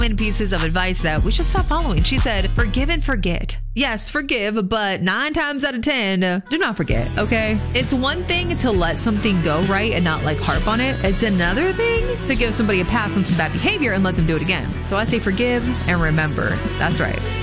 many pieces of advice that we should stop following. She said, forgive and forget. Yes, forgive, but 9 times out of 10, do not forget, okay? It's one thing to let something go, right, and not like harp on it. It's another thing to give somebody a pass on some bad behavior and let them do it again. So I say forgive and remember. That's right.